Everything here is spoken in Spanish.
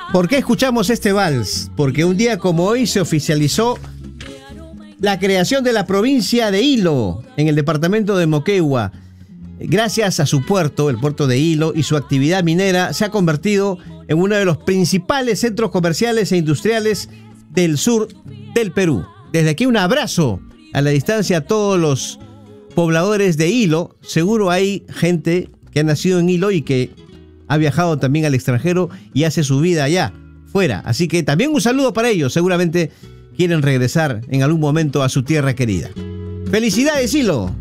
¿Por qué escuchamos este vals? Porque un día como hoy se oficializó la creación de la provincia de Hilo, en el departamento de Moquegua. Gracias a su puerto, el puerto de Hilo, y su actividad minera, se ha convertido en uno de los principales centros comerciales e industriales del sur del Perú. Desde aquí un abrazo a la distancia a todos los pobladores de Hilo. Seguro hay gente que ha nacido en Hilo y que ha viajado también al extranjero y hace su vida allá, fuera. Así que también un saludo para ellos. Seguramente quieren regresar en algún momento a su tierra querida. ¡Felicidades, Hilo!